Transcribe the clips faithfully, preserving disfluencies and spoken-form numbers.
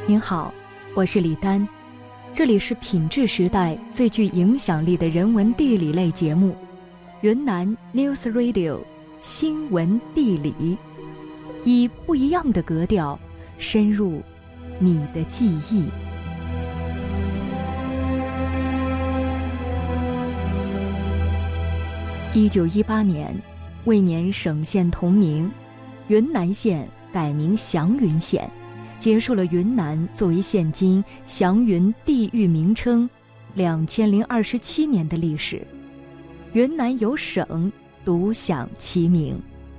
您好，我是李丹，这里是品质时代最具影响力的人文地理类节目云南 News Radio 新闻地理，以不一样的格调深入你的记忆。一九一八年，为免省县同名，云南县改名祥云县，结束了云南作为现今祥云地域名称两千零二十七年的历史。云南有省独享其名。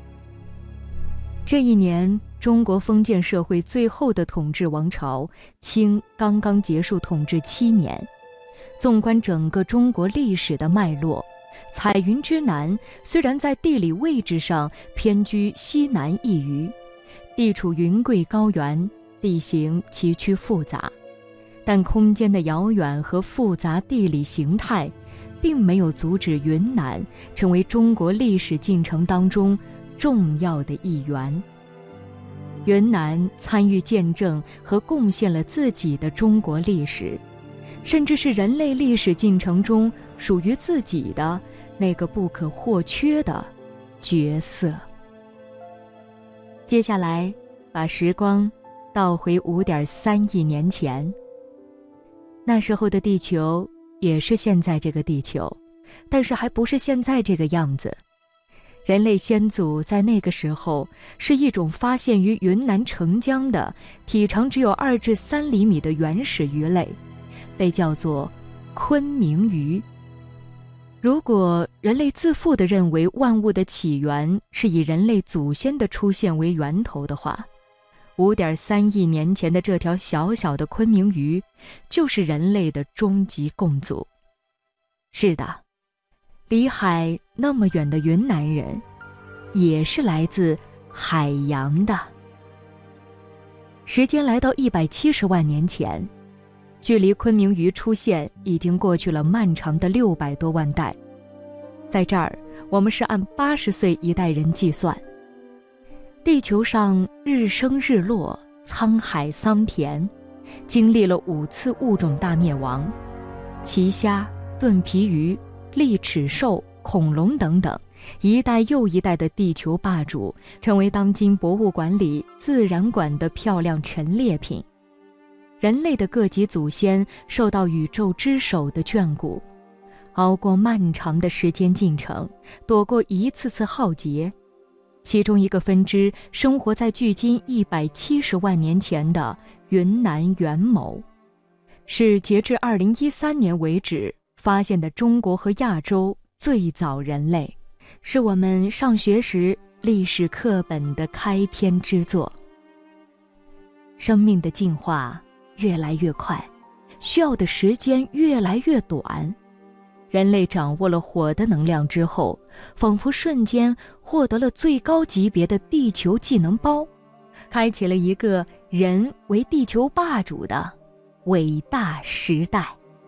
这一年，中国封建社会最后的统治王朝清刚刚结束统治七年。纵观整个中国历史的脉络，彩云之南虽然在地理位置上偏居西南一隅，地处云贵高原，地形崎岖复杂，但空间的遥远和复杂地理形态并没有阻止云南成为中国历史进程当中重要的一员。云南参与见证和贡献了自己的中国历史，甚至是人类历史进程中属于自己的那个不可或缺的角色。接下来把时光倒回 五点三亿年前，那时候的地球也是现在这个地球，但是还不是现在这个样子。人类先祖在那个时候是一种发现于云南澄江的体长只有二至三厘米的原始鱼类，被叫做昆明鱼。如果人类自负地认为万物的起源是以人类祖先的出现为源头的话， 五点三亿年前的这条小小的昆明鱼就是人类的终极共祖。是的，离海那么远的云南人也是来自海洋的。时间来到一百七十万年前，距离昆明鱼出现已经过去了漫长的六百多万代。在这儿，我们是按八十岁一代人计算。地球上日升日落，沧海桑田，经历了五次物种大灭亡，奇虾、盾皮鱼、利齿兽、恐龙等等，一代又一代的地球霸主，成为当今博物馆里自然馆的漂亮陈列品。人类的各级祖先受到宇宙之手的眷顾，熬过漫长的时间进程，躲过一次次浩劫。其中一个分支生活在距今一百七十万年前的云南元谋，是截至二零一三年为止发现的中国和亚洲最早人类，是我们上学时历史课本的开篇之作。生命的进化越来越快，需要的时间越来越短。人类掌握了火的能量之后，仿佛瞬间获得了最高级别的地球技能包，开启了一个人为地球霸主的伟大时代。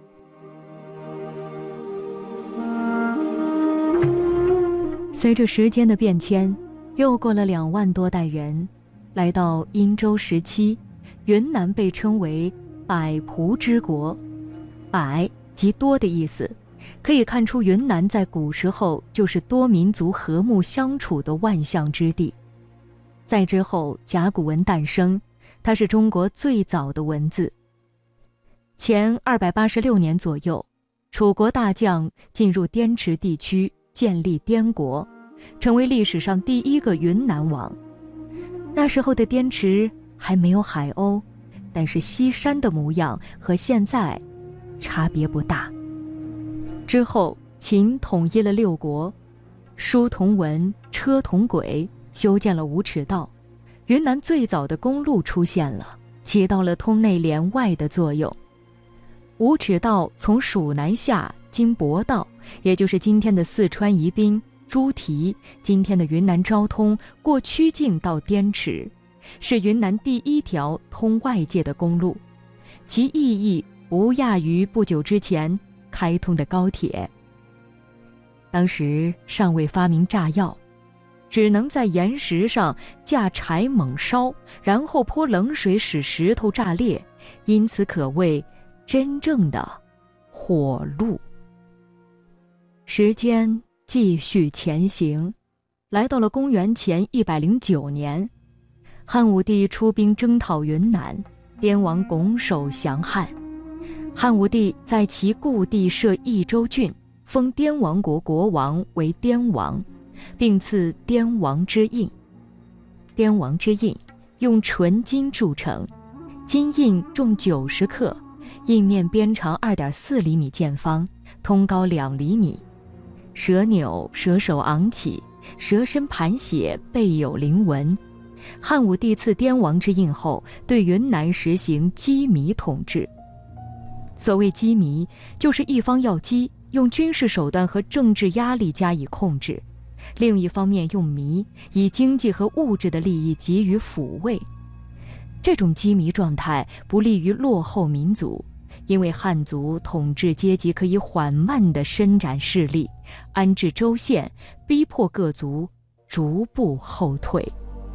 随着时间的变迁，又过了两万多代人，来到殷周时期，云南被称为百仆之国，百即多的意思，可以看出云南在古时候就是多民族和睦相处的万象之地。再之后，甲骨文诞生，它是中国最早的文字。前二百八十六年左右，楚国大将进入滇池地区，建立滇国，成为历史上第一个云南王。那时候的滇池还没有海鸥，但是西山的模样和现在差别不大。之后，秦统一了六国，书同文，车同轨，修建了五尺道，云南最早的公路出现了，起到了通内连外的作用。五尺道从蜀南下经博道，也就是今天的四川宜宾、猪蹄，今天的云南昭通，过曲靖到滇池，是云南第一条通外界的公路，其意义不亚于不久之前开通的高铁。当时尚未发明炸药， 只能在岩石上架柴猛烧，然后泼冷水使石头炸裂，因此可谓真正的火路。时间继续前行，来到了公元前一百零九年，汉武帝出兵征讨云南，滇王拱手降汉。汉武帝在其故地设益州郡，封滇王国国王为滇王，并赐滇王之印。滇王之印用纯金铸成，金印重九十克，印面边长二点四厘米见方，通高两厘米。蛇扭，蛇首昂起，蛇身盘血，背有鳞纹。汉武帝赐滇王之印后，对云南实行羁縻统治。所谓羁縻，就是一方要羁，用军事手段和政治压力加以控制；另一方面用縻，以经济和物质的利益给予抚慰。这种羁縻状态不利于落后民族，因为汉族统治阶级可以缓慢地伸展势力，安置州县，逼迫各族逐步后退。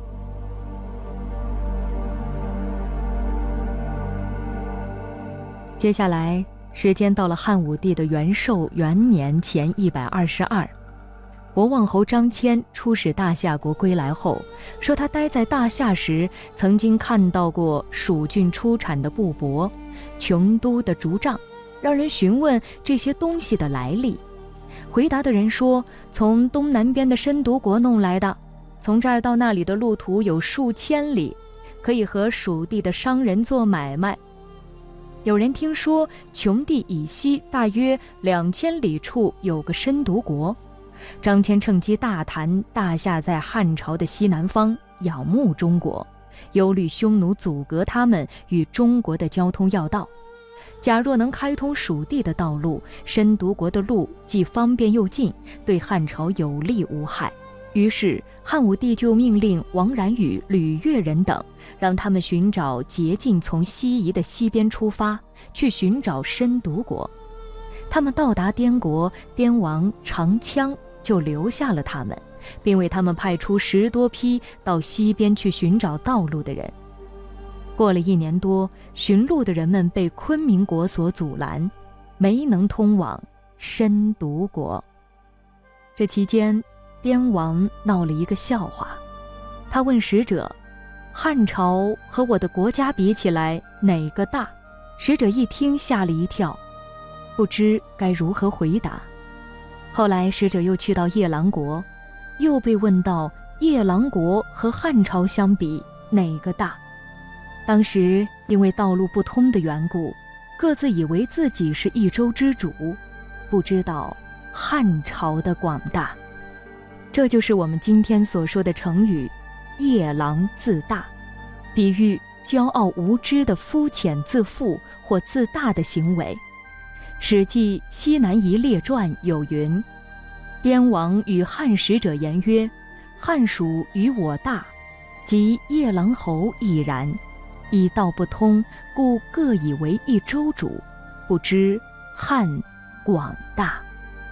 接下来，时间到了汉武帝的元寿元年前一百二十二，国望侯张骞出使大夏国归来后，说他待在大夏时，曾经看到过蜀郡出产的布帛、琼都的竹杖，让人询问这些东西的来历。回答的人说，从东南边的申毒国弄来的，从这儿到那里的路途有数千里，可以和蜀地的商人做买卖。有人听说琼地以西大约两千里处有个申毒国，张骞趁机大谈大夏在汉朝的西南方，仰慕中国，忧虑匈奴阻隔他们与中国的交通要道。假若能开通蜀地的道路，申毒国的路既方便又近，对汉朝有利无害。于是汉武帝就命令王冉与吕越人等，让他们寻找捷径，从西夷的西边出发，去寻找申毒国。他们到达滇国，滇王长枪就留下了他们，并为他们派出十多批到西边去寻找道路的人。过了一年多，寻路的人们被昆明国所阻拦，没能通往申毒国。这期间，滇王闹了一个笑话，他问使者，汉朝和我的国家比起来，哪个大？使者一听吓了一跳，不知该如何回答。后来使者又去到夜郎国，又被问到夜郎国和汉朝相比，哪个大？当时因为道路不通的缘故，各自以为自己是一州之主，不知道汉朝的广大。这就是我们今天所说的成语夜郎自大，比喻骄傲无知的肤浅自负或自大的行为。史记西南夷列传有云，滇王与汉使者言曰，汉属与我大，即夜郎侯亦然，以道不通，故各以为一州主，不知汉广大。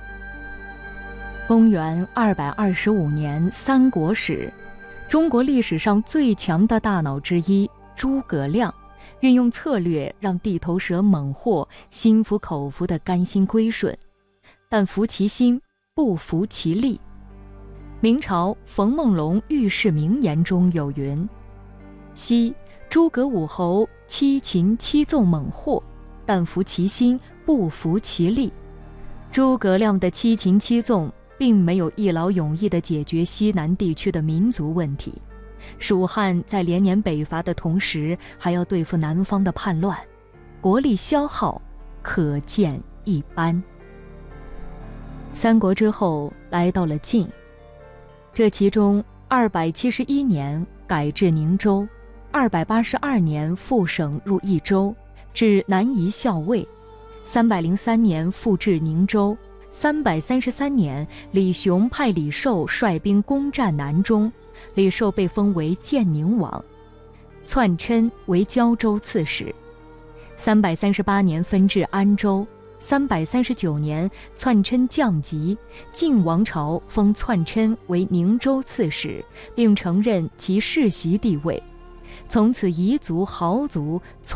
公元二百二十五年三国时，中国历史上最强的大脑之一诸葛亮，运用策略让地头蛇猛获心服口服的甘心归顺，但服其心，不服其力。明朝冯梦龙御世名言中有云，昔诸葛武侯七擒七纵猛获，但服其心，不服其力。诸葛亮的七擒七纵并没有一劳永逸地解决西南地区的民族问题，蜀汉在连年北伐的同时，还要对付南方的叛乱，国力消耗可见一斑。三国之后来到了晋，这其中二百七十一年改制宁州，二百八十二年复省入益州，至南夷校尉，三百零三年复置宁州，三百三十三年，李雄派李寿率兵攻占南中，李寿被封为建宁王，篡琛为胶州刺史。三百三十八年分治安州， 三百三十九年，篡琛降级，晋王朝封篡琛为宁州刺史，并承认其世袭地位。从此彝族、豪族